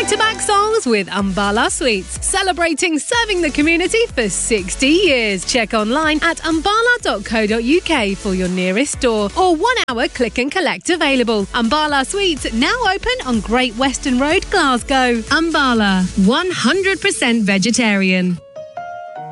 back-to-back songs with Umbala Sweets, celebrating serving the community for 60 years. Check online at umbala.co.uk for your nearest store or 1 hour click and collect available. Umbala Sweets now open on Great Western Road, Glasgow. Umbala, 100% vegetarian.